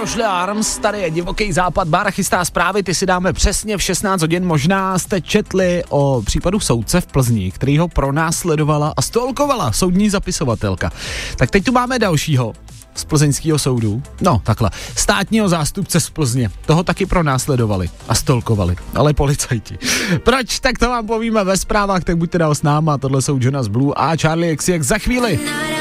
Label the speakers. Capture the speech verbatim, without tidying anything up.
Speaker 1: Rošle Arms, tady je Divoký západ, Bára chystá zprávy, ty si dáme přesně v šestnáct hodin, možná jste četli o případu soudce v Plzni, který ho pronásledovala a stolkovala soudní zapisovatelka. Tak teď tu máme dalšího z plzeňského soudu, no takhle, státního zástupce z Plzně, toho taky pronásledovali a stolkovali, ale policajti. Proč? Tak to vám povíme ve zprávách, tak buďte dál s náma, tohle jsou Jonas Blue a Charlie X C X za chvíli.